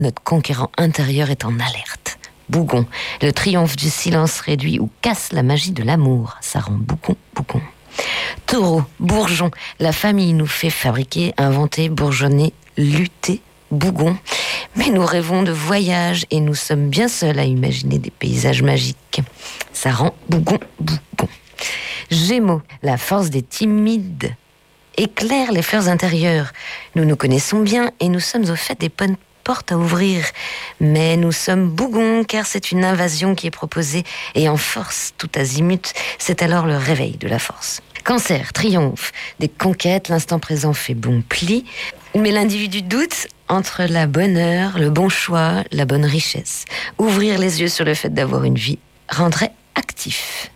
notre conquérant intérieur est en alerte. Bougon, le triomphe du silence réduit ou casse la magie de l'amour. Ça rend bougon, bougon. Taureau, bourgeon, la famille nous fait fabriquer, inventer, bourgeonner, lutter, bougon. Mais nous rêvons de voyage et nous sommes bien seuls à imaginer des paysages magiques. Ça rend bougon, bougon. Gémeaux, la force des timides éclaire les fleurs intérieures. Nous nous connaissons bien et nous sommes au fait des bonnes portes à ouvrir. Mais nous sommes bougons car c'est une invasion qui est proposée et en force tout azimut. C'est alors le réveil de la force. Cancer, triomphe des conquêtes, l'instant présent fait bon pli. Mais l'individu doute entre la bonne heure, le bon choix, la bonne richesse. Ouvrir les yeux sur le fait d'avoir une vie rendrait actif.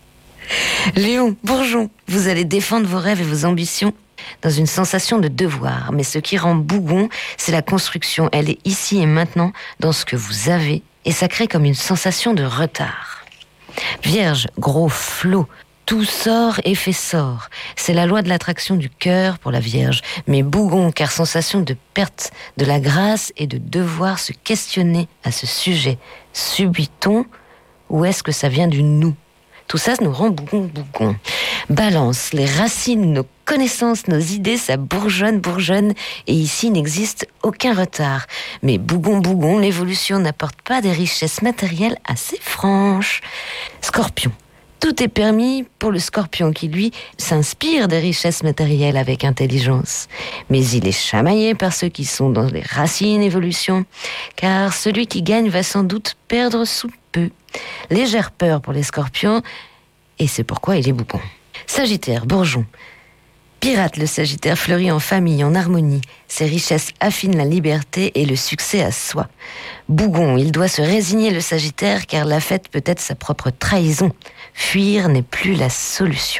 Lion, bourgeon, vous allez défendre vos rêves et vos ambitions dans une sensation de devoir. Mais ce qui rend bougon, c'est la construction. Elle est ici et maintenant dans ce que vous avez et ça crée comme une sensation de retard. Vierge, gros flot. Tout sort, effet sort. C'est la loi de l'attraction du cœur pour la Vierge. Mais bougon, car sensation de perte de la grâce et de devoir se questionner à ce sujet. Subit-on ou est-ce que ça vient du nous ? Tout ça nous rend bougon, bougon. Balance, les racines, nos connaissances, nos idées, ça bourgeonne, bourgeonne. Et ici n'existe aucun retard. Mais bougon, bougon, l'évolution n'apporte pas des richesses matérielles assez franches. Scorpion. Tout est permis pour le scorpion qui, lui, s'inspire des richesses matérielles avec intelligence. Mais il est chamaillé par ceux qui sont dans les racines évolution, car celui qui gagne va sans doute perdre sous peu. Légère peur pour les scorpions, et c'est pourquoi il est bougon. Sagittaire, bourgeon. Pirate, le Sagittaire fleurit en famille, en harmonie. Ses richesses affinent la liberté et le succès à soi. Bougon, il doit se résigner le Sagittaire car la fête peut être sa propre trahison. Fuir n'est plus la solution.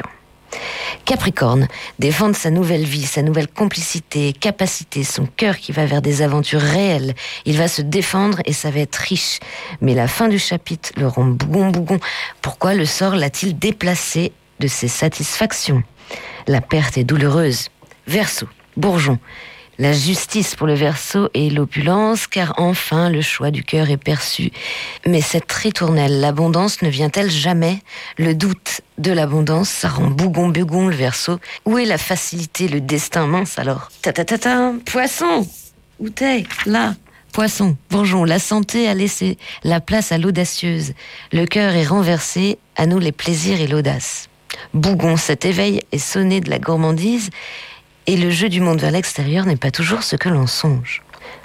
Capricorne, défendre sa nouvelle vie, sa nouvelle complicité, capacité, son cœur qui va vers des aventures réelles. Il va se défendre et ça va être riche. Mais la fin du chapitre le rend bougon, bougon. Pourquoi le sort l'a-t-il déplacé de ses satisfactions ? La perte est douloureuse. Verseau, bourgeon. La justice pour le Verseau et l'opulence, car enfin le choix du cœur est perçu. Mais cette ritournelle, l'abondance ne vient-elle jamais ? Le doute de l'abondance, ça rend bougon, bougon le Verseau. Où est la facilité, le destin mince alors ? Ta-ta-ta-ta, poisson ! Où t'es ? Là. Poisson, bourgeon, la santé a laissé la place à l'audacieuse. Le cœur est renversé, à nous les plaisirs et l'audace. Bougon, cet éveil est sonné de la gourmandise et le jeu du monde vers l'extérieur n'est pas toujours ce que l'on songe.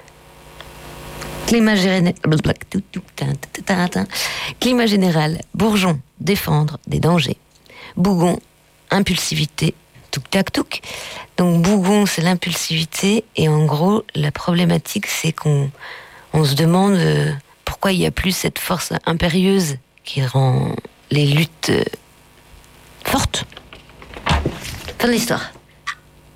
Climat général, bourgeon, défendre des dangers. Bougon, impulsivité, touk-tac-touk. Donc bougon, c'est l'impulsivité et en gros, la problématique, c'est qu'on se demande pourquoi il n'y a plus cette force impérieuse qui rend les luttes fortes. Fin de l'histoire.